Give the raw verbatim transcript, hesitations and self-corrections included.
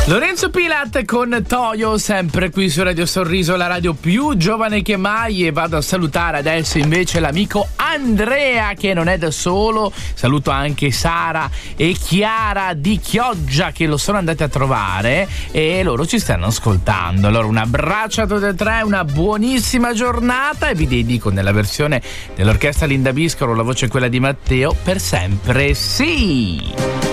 Lorenzo Pilat con Toyo, sempre qui su Radio Sorriso, la radio più giovane che mai. E vado a salutare adesso invece l'amico Andrea, che non è da solo. Saluto anche Sara e Chiara di Chioggia, che lo sono andati a trovare e loro ci stanno ascoltando. Allora un abbraccio a tutti e tre, una buonissima giornata, e vi dedico nella versione dell'orchestra Linda Biscaro, la voce è quella di Matteo, Per sempre sì.